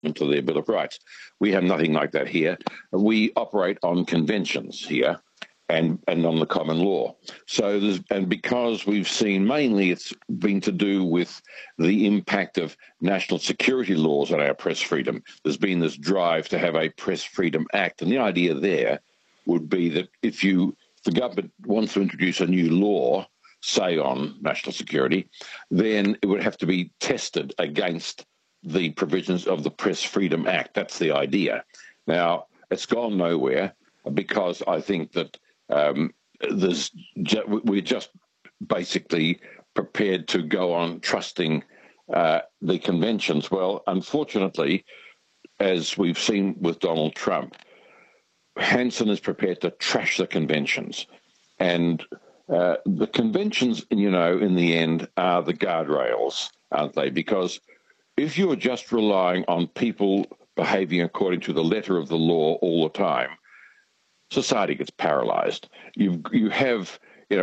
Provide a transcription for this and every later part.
to their Bill of Rights. We have nothing like that here. We operate on conventions here and on the common law. So, and because we've seen mainly it's been to do with the impact of national security laws on our press freedom, there's been this drive to have a Press Freedom Act. And the idea there would be that if the government wants to introduce a new law, say on national security, then it would have to be tested against the provisions of the Press Freedom Act. That's the idea. Now, it's gone nowhere because I think that we're just basically prepared to go on trusting the conventions. Well, unfortunately, as we've seen with Donald Trump, Hanson is prepared to trash the conventions. And the conventions, in the end, are the guardrails, aren't they? Because if you're just relying on people behaving according to the letter of the law all the time, society gets paralyzed. You have,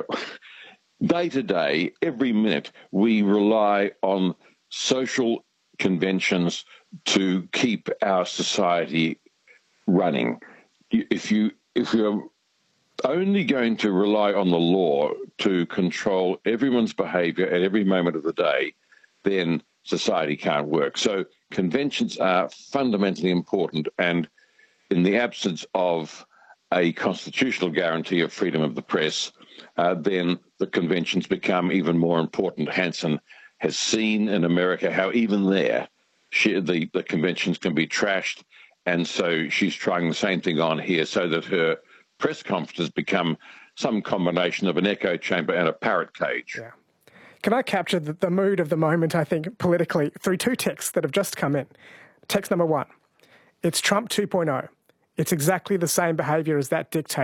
day to day, every minute, we rely on social conventions to keep our society running. If you're only going to rely on the law to control everyone's behavior at every moment of the day, then society can't work. So conventions are fundamentally important, and in the absence of a constitutional guarantee of freedom of the press, then the conventions become even more important. Hanson has seen in America how even there the conventions can be trashed, and so she's trying the same thing on here so that her press conferences become some combination of an echo chamber and a parrot cage. Yeah. Can I capture the mood of the moment, I think, politically, through two texts that have just come in? Text number 1, it's Trump 2.0. It's exactly the same behaviour as that dictator, !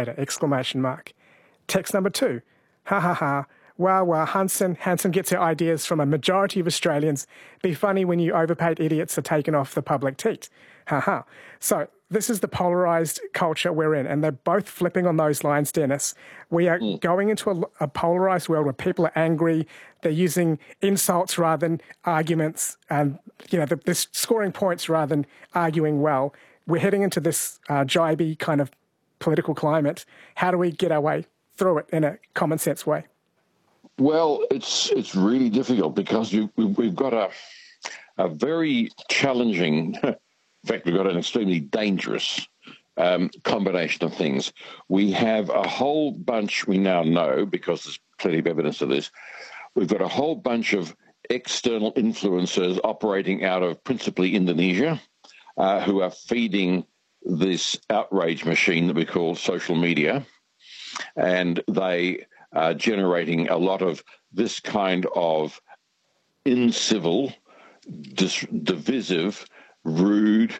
Text number 2, ha ha ha, wow, Hanson gets her ideas from a majority of Australians. Be funny when you overpaid idiots are taken off the public teat. Ha ha. So this is the polarised culture we're in, and they're both flipping on those lines, Dennis. We are going into a polarised world where people are angry. They're using insults rather than arguments, and they're scoring points rather than arguing well. We're heading into this jibey kind of political climate. How do we get our way through it in a common sense way? Well, it's really difficult because we've got a very challenging, in fact, we've got an extremely dangerous combination of things. We have a whole bunch, we now know, because there's plenty of evidence of this, we've got a whole bunch of external influencers operating out of principally Indonesia who are feeding this outrage machine that we call social media, and they are generating a lot of this kind of incivil, divisive, rude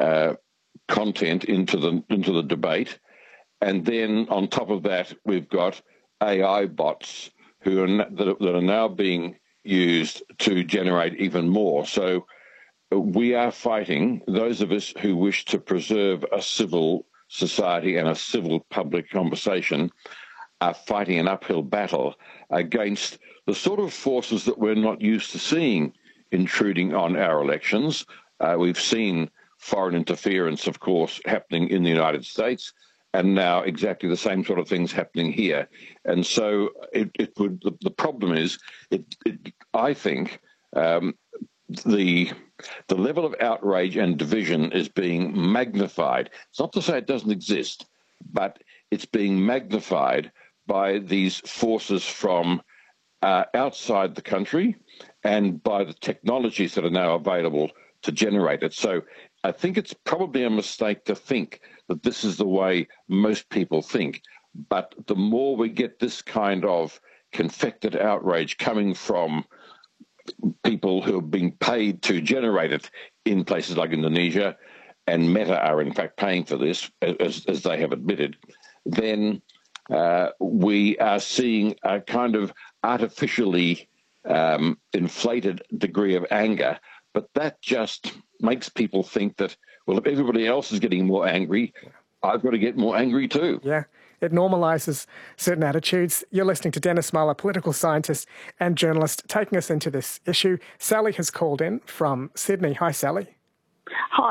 content into the debate. And then on top of that, we've got AI bots that are now being used to generate even more. So we are fighting, those of us who wish to preserve a civil society and a civil public conversation are fighting an uphill battle against the sort of forces that we're not used to seeing intruding on our elections. We've seen foreign interference, of course, happening in the United States, and now exactly the same sort of things happening here. And so the problem is, I think, the level of outrage and division is being magnified. It's not to say it doesn't exist, but it's being magnified by these forces from outside the country and by the technologies that are now available to generate it. So I think it's probably a mistake to think that this is the way most people think. But the more we get this kind of confected outrage coming from people who are being paid to generate it in places like Indonesia, and Meta are in fact paying for this, as they have admitted, then we are seeing a kind of artificially inflated degree of anger. But that just makes people think that, well, if everybody else is getting more angry, I've got to get more angry too. Yeah, it normalises certain attitudes. You're listening to Dennis Muller, political scientist and journalist, taking us into this issue. Sally has called in from Sydney. Hi, Sally. Hi.